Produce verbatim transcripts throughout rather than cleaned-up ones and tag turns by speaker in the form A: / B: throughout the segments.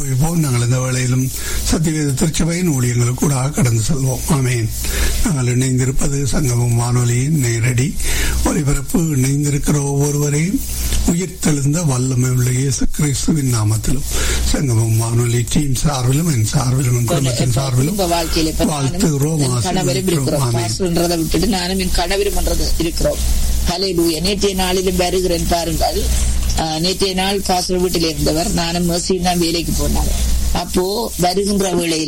A: ஒப்புவிப்போம். நாங்கள் இந்த வேளையிலும் சத்தியவேத திருச்சபையின் ஊழியங்களுக்கு கூட கடந்து செல்வோம். ஆமேன். நாங்கள் இணைந்திருப்பது சங்கமம் வானொலியின் நேரடி ஒலிபரப்பு. இணைந்திருக்கிற ஒவ்வொருவரையும் உயிர்த்தெழுந்த வல்லமை உள்ள இயேசு கிறிஸ்துவின் நாமத்திலும் சங்கமம் வானொலி டீம் சார்பிலும் என் சார்பிலும் என் குடும்பத்தின் சார்பிலும் வாழ்த்துகிறோம்.
B: விட்டுட்டு நானும் என் கணவரும் இருக்கிறோம். ஹல்லேலூயா. நேற்றைய நாளிலும் வருகிறேன் பாருங்கள். நேற்றைய நாள் பாஸ்டர் வீட்டில் இருந்தவர், நானும் மெர்சியும் தான் வேலைக்கு போனாங்க. அப்போ வருகின்ற வேளையில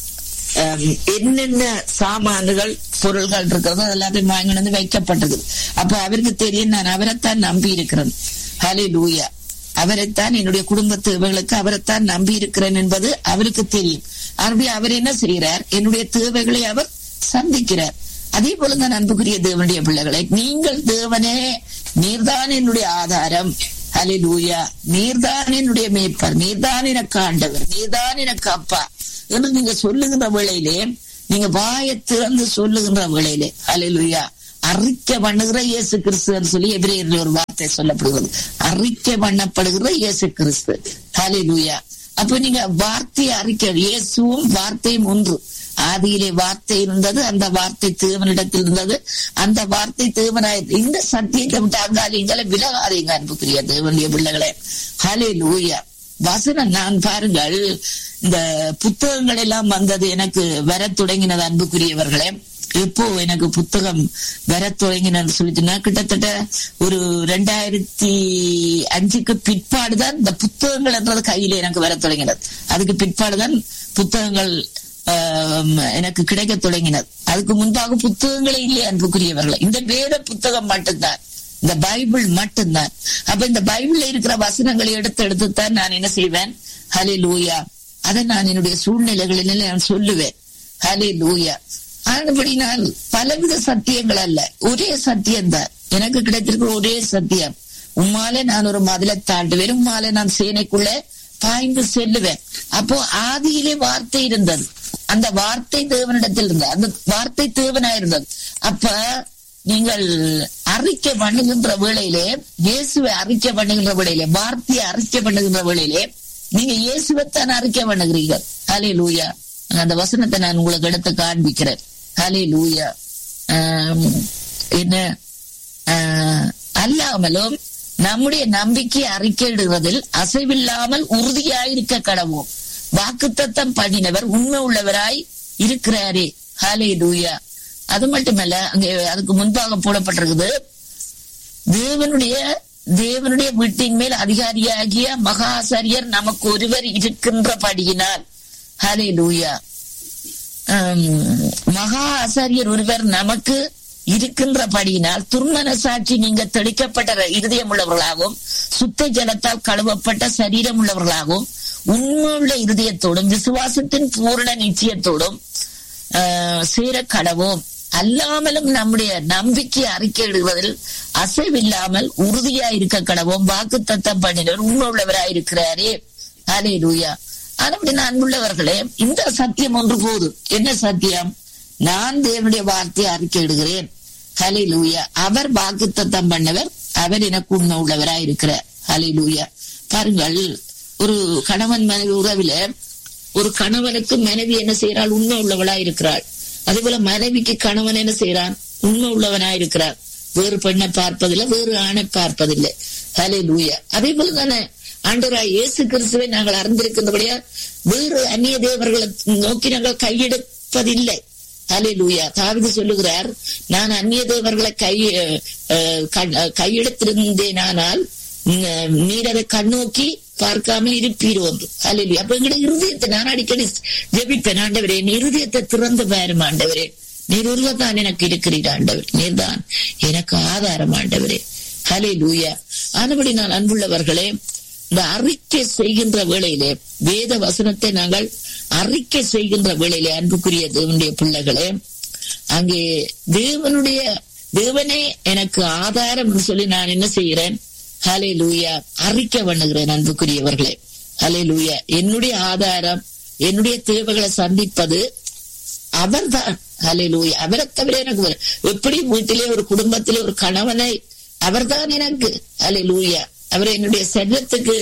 B: என்னென்ன சாமான்கள் பொருள்கள் இருக்கிறதோ அதெல்லாத்தையும் வாங்கி வந்து வைக்கப்பட்டது. அப்ப அவருக்கு தெரியும் நான் அவரைத்தான் நம்பி இருக்கிறேன். ஹல்லேலூயா. அவரைத்தான் என்னுடைய குடும்ப தேவைகளுக்கு அவரைத்தான் நம்பி இருக்கிறேன் என்பது அவருக்கு தெரியும். அப்படி அவர் என்ன செய்கிறார், என்னுடைய தேவைகளை அவர் சந்திக்கிறார். அதே போலதான் அன்புக்குரிய தேவனுடைய பிள்ளைகளை, நீங்கள் தேவனே நீர்தான் என்னுடைய ஆதாரம், ஹல்லேலூயா, நீர்தான் என்னுடைய மேய்ப்பர், நீர்தான் எனக்கு ஆண்டவர், நீர்தான் எனக்கு அப்பா என்று நீங்க சொல்லுகின்ற வேளையிலே, நீங்க வாயை திறந்து சொல்லுகின்ற வேளையிலே, ஹல்லேலூயா, அறிக்கை பண்ணுகிற இயேசு கிறிஸ்து சொல்லி எபிரேயரில் ஒரு வார்த்தை சொல்லப்படுகிறது. அறிக்கை பண்ணப்படுகிற இயேசு கிறிஸ்து. ஹல்லேலூயா. அப்ப நீங்க வார்த்தையை அறிக்கை, இயேசுவும் வார்த்தையும் ஒன்று. ஆதியிலே வார்த்தை இருந்தது, அந்த வார்த்தை தேவனிடத்தில் இருந்தது, அந்த வார்த்தை தேவனாய். இந்த சத்தியத்தை விட்டு அங்காலிங்களை விலகாதீங்க அன்புக்குரிய தேவனுடைய பிள்ளைகளே. ஹல்லேலூயா. வசனம் நான் பாருங்கள், இந்த புத்தகங்கள் எல்லாம் வந்தது எனக்கு வர தொடங்கினது அன்புக்குரியவர்களே. எப்போ எனக்கு புத்தகம் வர தொடங்கினு சொல்லிட்டுனா கிட்டத்தட்ட ஒரு ரெண்டாயிரத்தி அஞ்சுக்கு பிற்பாடுதான் இந்த புத்தகங்கள் என்றது கையில எனக்கு வர தொடங்கினது. அதுக்கு பிற்பாடுதான் புத்தகங்கள் எனக்கு கிடைக்க தொடங்கினது. அதுக்கு முன்பாக புத்தகங்களே இல்லையே அன்புக்குரியவர்களே. இந்த வேத புத்தகம் மட்டும்தான், இந்த பைபிள் மட்டும்தான். அப்ப இந்த பைபிள்ல இருக்கிற வசனங்களை எடுத்து எடுத்துத்தான் நான் என்ன செய்வேன், ஹல்லேலூயா, அதை நான் என்னுடைய சூழ்நிலைகளில் நான் சொல்லுவேன். ஹல்லேலூயா. ஆனபடி நான் பலவித சத்தியங்கள் அல்ல, ஒரே சத்தியம்தான் எனக்கு கிடைத்திருக்கிற ஒரே சத்தியம். உம்மாலே நான் ஒரு மதிலை தாண்டுவேன், உம்மாலே நான் சேனைக்குள்ள பாய்ந்து செல்லுவேன். அப்போ ஆதியிலே வார்த்தை இருந்தது, அந்த வார்த்தை தேவனிடத்தில் இருந்தது, அந்த வார்த்தை தேவனாயிருந்தது. அப்ப நீங்கள் அறிக்கை பண்ணுகின்ற வேளையிலே, இயேசுவை அறிக்கை பண்ணுகின்ற வேளையிலே, வார்த்தையை அறிக்கை பண்ணுகின்ற வேளையிலே நீங்க இயேசுவைத்தான் அறிக்கை பண்ணுகிறீர்கள். ஹல்லேலூயா. அந்த வசனத்தை நான் உங்களுக்கு எடுத்து காண்பிக்கிறேன். ஹல்லேலூயா. என்ன அல்லாமலும் நம்முடைய நம்பிக்கை அறிக்கையிடுவதில் அசைவில்லாமல் உறுதியாயிருக்க கடவோம். வாக்குத்தத்தம் பண்ணினவர் உண்மை உள்ளவராய் இருக்கிறாரே. ஹல்லேலூயா. அது மட்டுமல்ல, அங்கே அதுக்கு முன்பாக போடப்பட்டிருக்குது, தேவனுடைய தேவனுடைய வீட்டின் மேல் அதிகாரியாகிய மகாசரியர் நமக்கு ஒருவர் இருக்கின்றபடியினால், ஹல்லேலூயா, மகா ஆசாரியர் ஒருவர் நமக்கு இருக்கின்றபடியினால் துர்மன சாட்சி நீங்க தெளிக்கப்பட்ட இருதயம் உள்ளவர்களாகவும் சுத்த ஜலத்தால் கழுவப்பட்ட சரீரம் உள்ளவர்களாகவும் உண்மையுள்ள இருதயத்தோடும் விசுவாசத்தின் பூரண நிச்சயத்தோடும் சேர கடவோம். அல்லாமலும் நம்முடைய நம்பிக்கை அறிக்கையிடுவதில் அசைவில்லாமல் உறுதியா இருக்க கடவோம். வாக்கு தத்தம் பண்ணினவர் உண்மை உள்ளவராயிருக்கிறாரே. ஹல்லேலூயா. அப்படி அன்புள்ளவர்களே, இந்த சத்தியம் ஒன்று போதும். என்ன சத்தியம்? நான் தேவனுடைய வார்த்தையை அறிக்கையிடுகிறேன். ஹல்லேலூயா. அவர் வாக்குத்தத்தம் பண்ணவர், அவர் எனக்கு உண்மை உள்ளவராய் இருக்கிறார். ஹல்லேலூயா. பாருங்கள், ஒரு கணவன் மனைவி உறவில ஒரு கணவனுக்கு மனைவி என்ன செய்யறாள்? உண்மை உள்ளவளாய் இருக்கிறாள். அதே போல மனைவிக்கு கணவன் என்ன செய்யறான்? உண்மை உள்ளவனாய் இருக்கிறார். வேறு பெண்ணை பார்ப்பதில்லை, வேறு ஆணை பார்ப்பதில்லை. ஹல்லேலூயா. அதே போல தானே ஆண்டவராய் இயேசு கிறிஸ்துவை நாங்கள் அறிந்திருக்கின்றபடியா வேறு அந்நிய தேவர்களை நோக்கி நாங்கள் கையெடுப்பதில்லை. ஹல்லேலூயா. தாவீது சொல்லுகிறார், நான் அந்நிய தேவர்களை கை கையெடுத்திருந்தேனால் நீர் அதை கண்ணோக்கி பார்க்காமல் இருப்பீரோ என்று. ஹல்லேலூயா. அப்ப எங்களுடைய இருதயத்தை நான் அடிக்கடி ஜெபிப்பேன், ஆண்டவரே நீ இருதயத்தை திறந்து பாரும் ஆண்டவரே, நீர் ஒருவர் தான் எனக்கு இருக்கிறீர் ஆண்டவர், நீர் தான் எனக்கு ஆதாரம் ஆண்டவரே. ஹல்லேலூயா. ஆனபடி நான் அன்புள்ளவர்களே, இந்த அறிக்கை செய்கின்ற வேளையிலே, வேத வசனத்தை நாங்கள் அறிக்கை செய்கின்ற வேளையிலே அன்புக்குரிய தேவனுடைய பிள்ளைகளே, அங்கே தேவனுடைய தேவனே எனக்கு ஆதாரம் சொல்லி நான் என்ன செய்கிறேன்? ஹல்லேலூயா, அறிக்கை பண்ணுகிறேன் அன்புக்குரியவர்களே. ஹல்லேலூயா. என்னுடைய ஆதாரம், என்னுடைய தேவைகளை சந்திப்பது அவர் தான். ஹல்லேலூயா. அவரை தவிர எனக்கு எப்படி வீட்டிலே ஒரு குடும்பத்திலே ஒரு கணவனை அவர் தான் எனக்கு. ஹல்லேலூயா. அவர் என்னுடைய செல்வத்துக்கு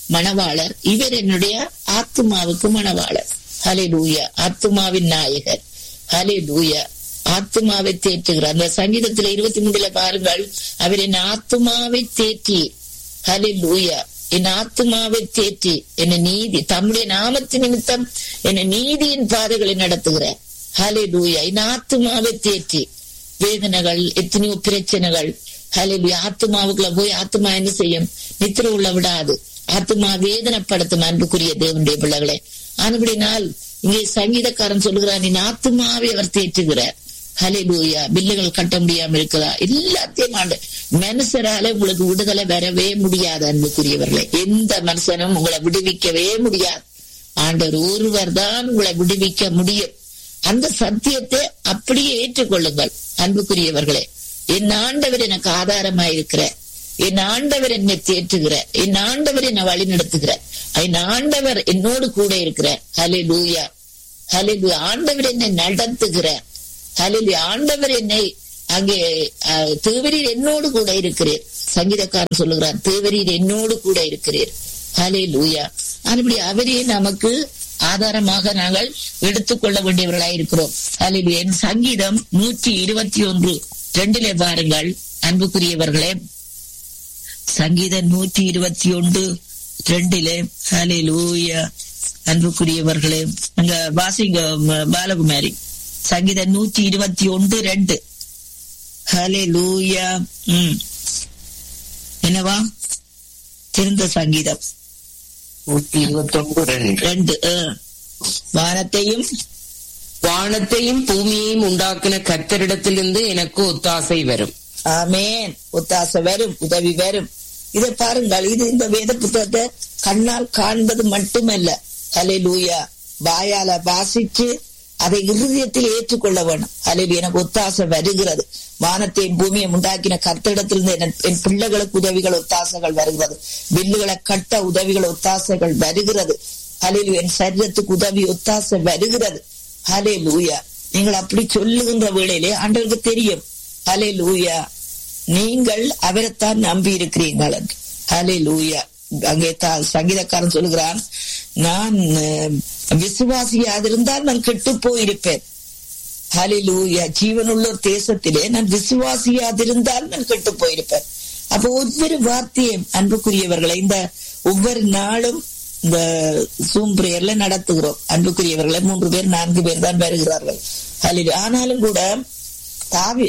B: மணவாளர், இவர் என்னுடைய ஆத்துமாவுக்கு மணவாளர். ஹல்லேலூயா. ஆத்துமாவின் நாயகர். ஹல்லேலூயா. ஆத்துமாவை தேற்றுகிறார். அந்த சங்கீதத்துல இருபத்தி மூணுல பாருங்கள், அவர் என் ஆத்துமாவை தேற்றி, ஹல்லேலூயா, என் ஆத்துமாவை தேற்றி என்னை நீதி தம்முடைய நாமத்து நிமித்தம் என்னை நீதியின் பாதைகளை நடத்துகிறார். ஹல்லேலூயா. என் ஆத்துமாவை தேற்றி. வேதனைகள், எத்தனையோ பிரச்சனைகள், ஹல்லேலூயா, ஆத்துமாவுக்குள்ள போய் ஆத்துமா என்ன செய்யும்? நித்திர உள்ள விடாது. ஆத்துமா வேதனைப்படுத்தும். அன்புக்குரிய தேவனுடைய பிள்ளைகளே, ஆனபடினால் இங்கே சங்கீதக்காரன் சொல்லுகிறார், என் ஆத்துமாவை அவர் தேற்றுகிறார். ஹல்லேலூயா. பில்லுகள் கட்ட முடியாம இருக்குதா? எல்லாத்தையும் ஆண்டு மனுஷரால உங்களுக்கு விடுதலை வரவே முடியாது. அன்புக்குரியவர்களே, எந்த மனுஷனும் உங்களை விடுவிக்கவே முடியாது. ஆண்டவர் ஒருவர் தான் உங்களை விடுவிக்க முடியும். அந்த சத்தியத்தை அப்படியே ஏற்றுக்கொள்ளுங்கள். அன்புக்குரியவர்களே, என் ஆண்டவர் எனக்கு ஆதாரமாயிருக்கிற, என் ஆண்டவர் என்னை தேற்றுகிற, என் ஆண்டவர் என்னை வழி நடத்துகிற, என் ஆண்டவர் என்னோடு கூட இருக்கிற. ஹல்லேலூயா. ஹல்லேலூயா. ஆண்டவர் என்னை நடத்துகிற. ஹல்லேலூயா. ஆண்டவர் என்னை அங்கே தேவரீர் என்னோடு கூட இருக்கிறீர். சங்கீதக்காரன் சொல்லுகிறார், தேவரீர் என்னோடு கூட இருக்கிறீர். ஹல்லேலூயா. அதுபடி அவரே நமக்கு ஆதாரமாக நாங்கள் எடுத்துக்கொள்ள வேண்டியவர்களாய் இருக்கிறோம். ஹல்லேலூயா. என் சங்கீதம் நூற்றி இருபத்தி ஒன்று ரெண்டிலே பாருங்கள் அன்புக்குரியவர்களே, சங்கீதம் நூற்றி இருபத்தி ஒன்று ரெண்டிலே. ஹல்லேலூயா. அன்புக்குரியவர்களே, அங்க வாசிங்க பாலகுமாரி. சங்கீதம் நூற்றி இருபத்தி ஒன்று ரெண்டு. ஹல்லேலூயா. உம் என்னவா திருந்த சங்கீதம்
C: நூற்றி இருபத்தி ஒன்று
B: ரெண்டு. வானத்தையும்
C: வானத்தையும் பூமியையும் உண்டாக்கின கர்த்தரிடத்திலிருந்து எனக்கு ஒத்தாசை வரும்.
B: ஆமேன். ஒத்தாசை வரும், உதவி வரும். இதை பாருங்கள், இது இந்த வேத புத்தகத்தை கண்ணால் காண்பது மட்டுமல்ல. ஹல்லேலூயா. வாயால வாசிச்சு அதை இருதயத்தில் ஏற்றுக்கொள்ள வேணும். ஹல்லேலூயா. எனக்கு ஒத்தாசை வருகிறது. வானத்தையும் பூமியை உண்டாக்கின கர்த்தரிடத்திலிருந்து என் பிள்ளைகளுக்கு உதவிகள் ஒத்தாசைகள் வருகிறது. வில்லுகளை கட்ட உதவிகள் ஒத்தாசைகள் வருகிறது. ஹல்லேலூயா. என் சரீரத்துக்கு உதவி ஒத்தாசை வருகிறது. ஹல்லேலூயா. நீங்கள் அப்படி சொல்லுகின்ற வேளையிலே ஆண்டவருக்கு தெரியும். ஹல்லேலூயா. நீங்கள் அவரைத்தான் நம்பி இருக்கிறீர்கள். ஹல்லேலூயா. அங்கே சங்கீதக்காரன் சொல்லுகிறான், நான் விசுவாசியாதிருந்தால் நான் கெட்டு போயிருப்பேன். ஹல்லேலூயா. ஜீவனுள்ளோர் தேசத்திலே நான் விசுவாசியாதிருந்தால் நான் கெட்டு போயிருப்பேன். அப்ப ஒவ்வொரு வார்த்தையும் அன்புக்குரியவர்களை இந்த ஒவ்வொரு நாளும் இந்த சூம் பிரேயர்ல நடத்துகிறோம். அன்புக்குரியவர்களை மூன்று பேர் நான்கு பேர் தான் வருகிறார்கள். ஹல்லேலூயா. ஆனாலும் கூட தாவி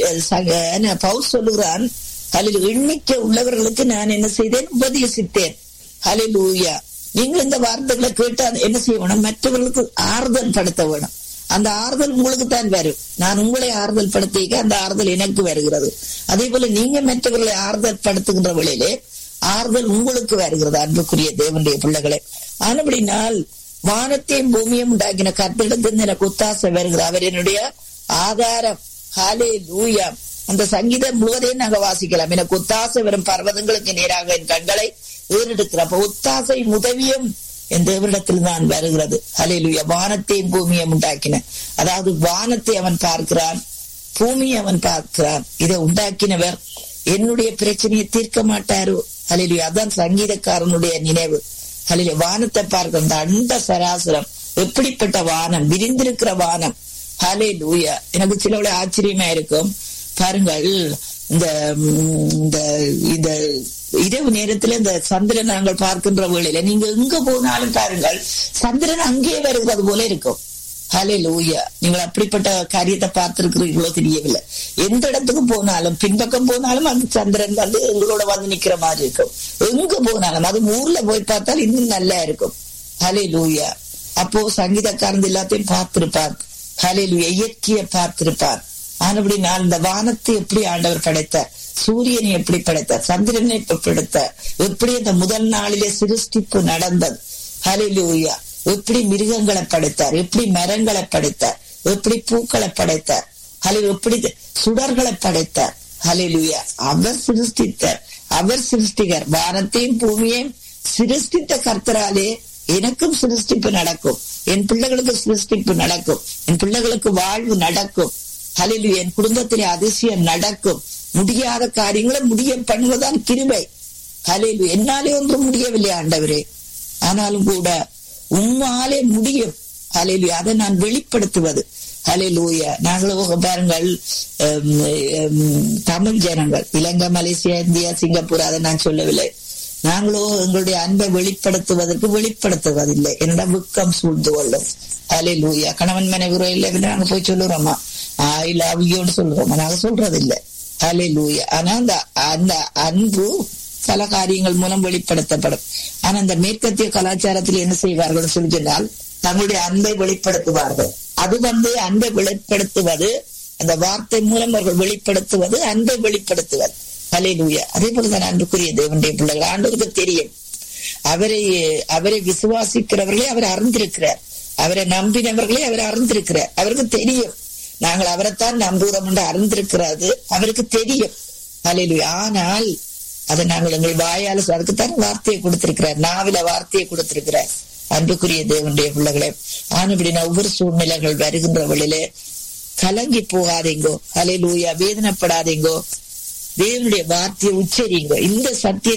B: பவுல் சொல்லுகிறான், ஹல்லேலூயா, எண்ணிக்கை உள்ளவர்களுக்கு நான் என்ன செய்தேன்? உபதேசித்தேன். ஹல்லேலூயா. நீங்கள் இந்த வார்த்தைகளை கேட்டா என்ன செய்ய வேணும்? மற்றவர்களுக்கு ஆறுதல் படுத்த வேணும். அந்த ஆறுதல் உங்களுக்கு தான் வரும். நான் உங்களை ஆறுதல் படுத்திக்க அந்த ஆறுதல் எனக்கு வருகிறது. அதே போல நீங்க மற்றவர்களை ஆறுதல் படுத்துகின்ற வேளையிலே ஆறுதல் உங்களுக்கு வருகிறது. அன்புக்குரிய தேவனுடைய பிள்ளைகளே, ஆனபடினால் வானத்தையும் பூமியும் உண்டாக்கின கர்த்தரிடத்திலிருந்து எனக்கு ஒத்தாசை வருகிறது. அவர் என்னுடைய ஆதாரம். ஹல்லேலூயா. அந்த சங்கீதம் முழுவதையும் நாங்க வாசிக்கலாம். எனக்கு ஒத்தாசை வரும் பர்வதங்களுக்கு நேராக என் கண்களை ஏறெடுக்கிற. அப்ப ஒத்தாசை உதவியும் என் தேவனிடத்தில் தான் வருகிறது. ஹல்லேலூயா. வானத்தையும் பூமியும் உண்டாக்கின, அதாவது வானத்தை அவன் பார்க்கிறான், பூமியை அவன் பார்க்கிறான். இதை உண்டாக்கினவர் என்னுடைய பிரச்சனையை தீர்க்க மாட்டாரோ? ஹல்லேலூயா. அதான் சங்கீதக்காரனுடைய நினைவு. ஹல்லேலூயா. வானத்தை பார்க்கிற அந்த அண்ட சராசரம், எப்படிப்பட்ட வானம், விரிந்திருக்கிற வானம். ஹல்லேலூயா. எனக்கு சில ஆச்சரியமா இருக்கும். பாருங்கள், இந்த இந்த இரவு நேரத்துல இந்த சந்திரன் நாங்கள் பார்க்கின்ற வேளையில நீங்க எங்க போனாலும் பாருங்கள், சந்திரன் அங்கேயே வருகிறது போல இருக்கும். ஹல்லேலூயா. நீங்கள் அப்படிப்பட்ட காரியத்தை பார்த்திருக்கிறீர்களோ தெரியவில்லை. எந்த இடத்துக்கு போனாலும், பின்பக்கம் போனாலும் அந்த சந்திரன் வந்து எங்களோட வந்து நிக்கிற மாதிரி இருக்கும். எங்க போனாலும், அது ஊர்ல போய் பார்த்தால் இன்னும் நல்லா இருக்கும். ஹல்லேலூயா. அப்போ சங்கீதக்காரன் எல்லாத்தையும் பார்த்திருப்பார். ஹல்லேலூயா. இயற்கையை பார்த்திருப்பார். ஆனபடி நான் இந்த வானத்தை எப்படி ஆண்டவர் படைத்தார், சூரியனை எப்படி படைத்தார், சந்திரனை எப்படி படைத்தார், எப்படி அந்த முதல் நாளிலே சிருஷ்டிப்பு நடந்தது. ஹல்லேலூயா. எப்படி மிருகங்களை படைத்தார், எப்படி மரங்களை படைத்தார், எப்படி பூக்களை படைத்தார், ஹல்லேலூயா, எப்படி சுடர்களை படைத்தார். ஹல்லேலூயா. அவர் சிருஷ்டித்தார், அவர் சிருஷ்டிகர். வானத்தையும் பூமியையும் சிருஷ்டித்த கர்த்தராலே எனக்கும் சிருஷ்டிப்பு நடக்கும், என் பிள்ளைகளுக்கு சிருஷ்டிப்பு நடக்கும், என் பிள்ளைகளுக்கு வாழ்வு நடக்கும். ஹல்லேலூயா. என் குடும்பத்திலே அதிசயம் நடக்கும். முடியாத காரியங்களை முடிய பண்ணுவதுதான் கிருபை. ஹல்லேலூயா. என்னாலே ஒன்றும் முடியவில்லை ஆண்டவரே. ஆனாலும் கூட உம்மாலே முடியும். ஹல்லேலூயா. அதை நான் வெளிப்படுத்துவது. ஹல்லேலூயா. நாங்களும் பாருங்கள், தமிழ் ஜனங்கள், இலங்கை, மலேசியா, இந்தியா, சிங்கப்பூர், அதை நான் சொல்லவில்லை. நாங்களோ எங்களுடைய அன்பை வெளிப்படுத்துவதற்கு வெளிப்படுத்துவதில்லை. என்னடா வெக்கம் சூழ்ந்து கொள்ளும். ஹல்லேலூயா. கணவன் மனைவி இல்லை, நாங்க போய் சொல்லுறோமா ஐ லவ் யூன்னு சொல்றோமா? நாங்க சொல்றது இல்லை. ஹல்லேலூயா. ஆனா அந்த அந்த அன்பு பல காரியங்கள் மூலம் வெளிப்படுத்தப்படும். ஆனா அந்த மேற்கத்திய கலாச்சாரத்தில் என்ன செய்வார்கள் சொல்லி சொன்னால், தங்களுடைய அன்பை வெளிப்படுத்துவார்கள். அது வந்து அன்பை வெளிப்படுத்துவது, அந்த வார்த்தை மூலம் அவர்கள் வெளிப்படுத்துவது அன்பை வெளிப்படுத்துவது. ஹல்லேலூயா. அதே போலதான் அன்புக்குரிய தேவனுடைய பிள்ளைகள், ஆண்டவருக்கு தெரியும். அவரை அவரை விசுவாசிக்கிறவர்களே அவர் அறிந்திருக்கிறார். அவரை நம்பினவர்களே அவர் அறிந்திருக்கிறார். அவருக்கு தெரியும் நாங்கள் அவரைத்தான் நம்புகிறோம் என்று அறிந்திருக்கிறது அவருக்கு தெரியும். ஹல்லேலூயா. ஆனால் அதை நாங்கள் எங்கள் வாயால, அதுக்குத்தான் வார்த்தையை கொடுத்திருக்கிறார், நாவில வார்த்தையை கொடுத்திருக்கிறார். அன்புக்குரிய தேவனுடைய பிள்ளைகளே, ஆனபடினா ஒவ்வொரு சூழ்நிலைகள் வருகின்ற வழியிலே கலங்கி போகாதீங்கோ. ஹல்லேலூயா. வேதனைப்படாதீங்கோ. தேவனுடைய வார்த்தையை உச்சரிங்க. இந்த சத்தியத்தை